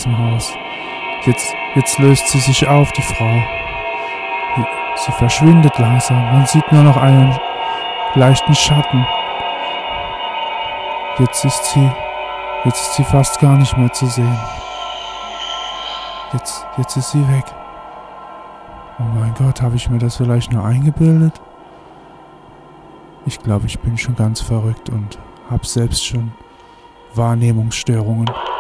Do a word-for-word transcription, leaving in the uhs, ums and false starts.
diesem Haus. Jetzt, jetzt löst sie sich auf, die Frau. Sie verschwindet langsam. Man sieht nur noch einen leichten Schatten. Jetzt ist sie, jetzt ist sie fast gar nicht mehr zu sehen. Jetzt, jetzt ist sie weg. Oh mein Gott, habe ich mir das vielleicht nur eingebildet? Ich glaube, ich bin schon ganz verrückt und habe selbst schon Wahrnehmungsstörungen.